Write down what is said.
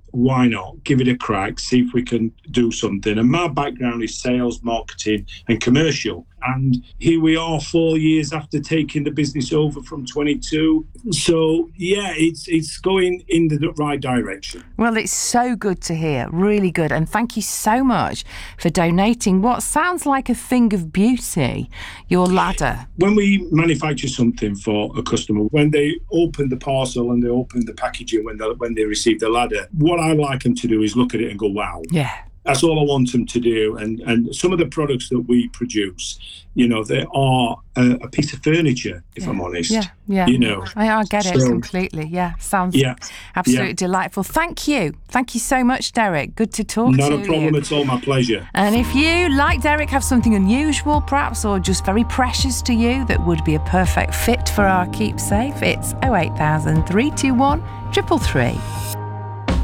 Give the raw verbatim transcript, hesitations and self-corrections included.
why not give it a crack, see if we can do something. And my background is sales, marketing and commercial. And here we are four years after taking the business over from twenty-two. So, yeah, it's it's going in the right direction. Well, it's so good to hear. Really good. And thank you so much for donating what sounds like a thing of beauty, your ladder. When we manufacture something for a customer, when they open the parcel and they open the packaging, when they, when they receive the ladder, what I like them to do is look at it and go, wow. Yeah. That's all I want them to do. And and some of the products that we produce, you know, they are a, a piece of furniture, if yeah. I'm honest. Yeah, yeah. You know. I, I get so, it completely. Yeah, sounds yeah, absolutely yeah. delightful. Thank you. Thank you so much, Derek. Good to talk Not to you. Not a problem at all. My pleasure. And if you, like Derek, have something unusual, perhaps, or just very precious to you that would be a perfect fit for our Keep Safe, it's oh eight thousand, three two one, three three three.